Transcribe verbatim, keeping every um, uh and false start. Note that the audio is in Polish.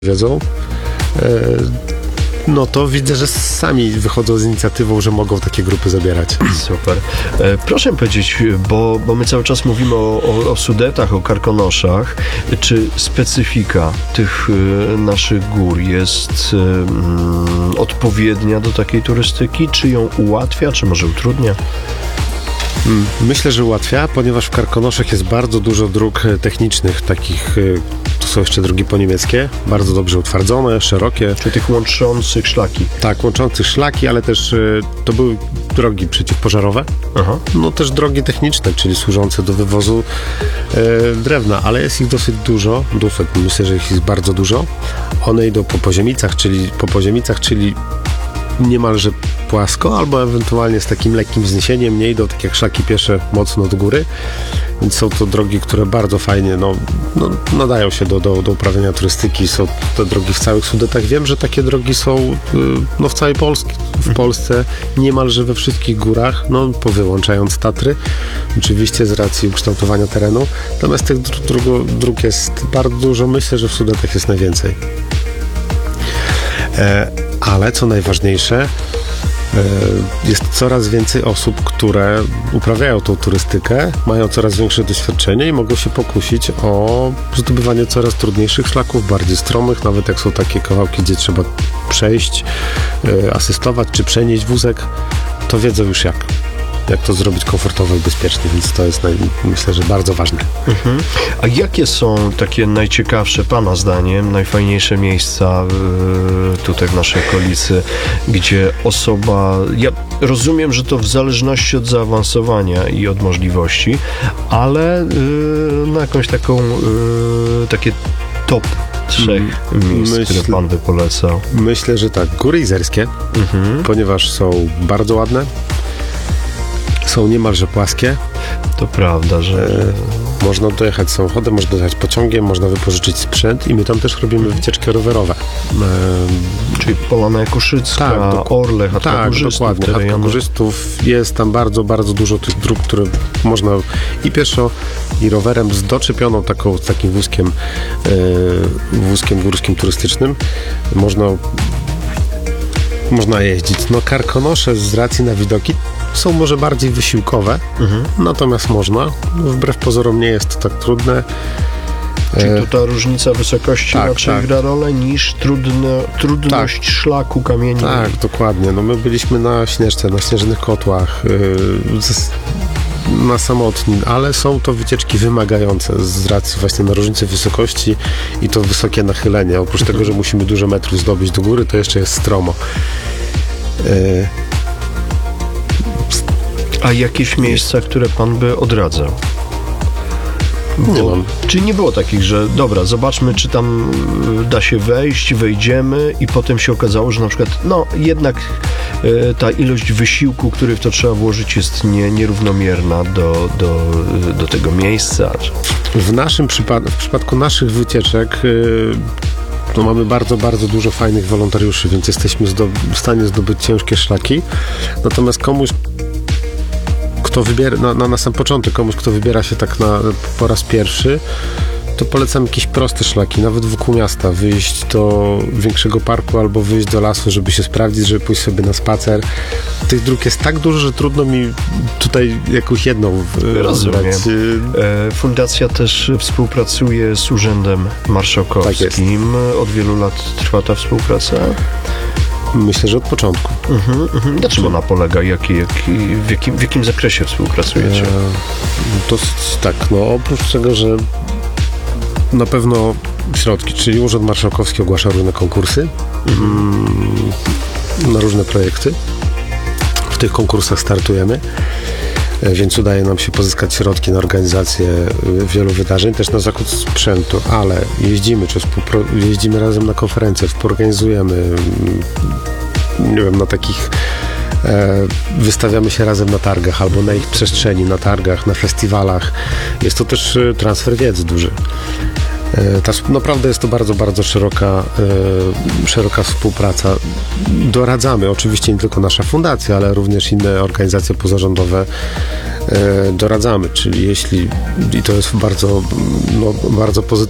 wiedzą, no to widzę, że sami wychodzą z inicjatywą, że mogą takie grupy zabierać. Super. Proszę mi powiedzieć, bo, bo my cały czas mówimy o, o, o Sudetach, o Karkonoszach. Czy specyfika tych naszych gór jest um, odpowiednia do takiej turystyki? Czy ją ułatwia, czy może utrudnia? Myślę, że ułatwia, ponieważ w Karkonoszach jest bardzo dużo dróg technicznych, takich, to są jeszcze drogi poniemieckie, bardzo dobrze utwardzone, szerokie. Czy tych łączących szlaki? Tak, łączących szlaki, ale też to były drogi przeciwpożarowe. Aha. No też drogi techniczne, czyli służące do wywozu e, drewna, ale jest ich dosyć dużo, dosyć, myślę, że ich jest bardzo dużo. One idą po poziomicach, czyli po poziomicach, czyli niemalże płasko, albo ewentualnie z takim lekkim wzniesieniem, nie idą tak jak szlaki piesze mocno do góry, więc są to drogi, które bardzo fajnie no, no, nadają się do, do, do uprawiania turystyki. Są te drogi w całych Sudetach. Wiem, że takie drogi są no, w całej Polsce, w Polsce niemalże we wszystkich górach, no powyłączając Tatry, oczywiście z racji ukształtowania terenu, natomiast tych dróg, dróg jest bardzo dużo. Myślę, że w Sudetach jest najwięcej. E, ale co najważniejsze, jest coraz więcej osób, które uprawiają tą turystykę, mają coraz większe doświadczenie i mogą się pokusić o zdobywanie coraz trudniejszych szlaków, bardziej stromych, nawet jak są takie kawałki, gdzie trzeba przejść, asystować czy przenieść wózek, to wiedzą już jak. jak to zrobić komfortowo i bezpiecznie, więc to jest naj, myślę, że bardzo ważne. Mhm. A jakie są takie najciekawsze, Pana zdaniem, najfajniejsze miejsca yy, tutaj w naszej okolicy, gdzie osoba, ja rozumiem, że to w zależności od zaawansowania i od możliwości, ale yy, na jakąś taką yy, takie top trzech miejsc, Myśl, które Pan by polecał? Myślę, że tak, Góry Izerskie, mhm. ponieważ są bardzo ładne, są niemalże płaskie. To prawda, że... E, można dojechać samochodem, można dojechać pociągiem, można wypożyczyć sprzęt i my tam też robimy wycieczki rowerowe. E, Czyli Polana Jakuszycka, tak, Orle, chatka tak, górzystów. Dokładnie, chatka górzystów. Jest tam bardzo, bardzo dużo tych dróg, które można i pieszo, i rowerem z doczepioną taką, z takim wózkiem, e, wózkiem górskim turystycznym. Można można jeździć. No Karkonosze z racji na widoki są może bardziej wysiłkowe, mhm. natomiast można. Wbrew pozorom nie jest to tak trudne. Czy tu ta różnica wysokości tak, raczej tak. gra rolę niż trudne, trudność tak. szlaku, kamieni? Tak, dokładnie. No my byliśmy na Śnieżce, na Śnieżnych Kotłach, yy, na Samotnin, ale są to wycieczki wymagające z racji właśnie na różnicy wysokości i to wysokie nachylenie. Oprócz mhm. tego, że musimy dużo metrów zdobyć do góry, to jeszcze jest stromo. Yy, A jakieś miejsca, które Pan by odradzał? Bo, nie mam. Czy nie było takich, że dobra, zobaczmy, czy tam da się wejść, wejdziemy i potem się okazało, że na przykład, no jednak y, ta ilość wysiłku, który w to trzeba włożyć, jest nie, nierównomierna do, do, do tego miejsca? W naszym przypadku, w przypadku naszych wycieczek y, to mamy bardzo, bardzo dużo fajnych wolontariuszy, więc jesteśmy w stanie zdobyć ciężkie szlaki. Natomiast komuś kto wybiera, na, na, na sam początek, komuś, kto wybiera się tak na, po raz pierwszy, to polecam jakieś proste szlaki, nawet wokół miasta, wyjść do większego parku albo wyjść do lasu, żeby się sprawdzić, żeby pójść sobie na spacer. Tych dróg jest tak dużo, że trudno mi tutaj jakąś jedną rozumiem. E, Fundacja też współpracuje z Urzędem Marszałkowskim. Tak od wielu lat trwa ta współpraca? Myślę, że od początku. Mhm, mhm. Na czym ona polega? Jaki, jaki, w, jakim, w jakim zakresie współpracujecie? E, to tak, no oprócz tego, że na pewno środki, czyli Urząd Marszałkowski ogłasza różne konkursy mhm. na różne projekty. W tych konkursach startujemy, więc udaje nam się pozyskać środki na organizację wielu wydarzeń, też na zakup sprzętu, ale jeździmy, czy współpro- jeździmy razem na konferencje, współorganizujemy, nie wiem, na takich e, wystawiamy się razem na targach albo na ich przestrzeni, na targach, na festiwalach. Jest to też transfer wiedzy duży. Ta, naprawdę jest to bardzo, bardzo szeroka, e, szeroka współpraca. Doradzamy, oczywiście nie tylko nasza fundacja, ale również inne organizacje pozarządowe e, doradzamy, czyli jeśli, i to jest bardzo, no, bardzo pozytywne,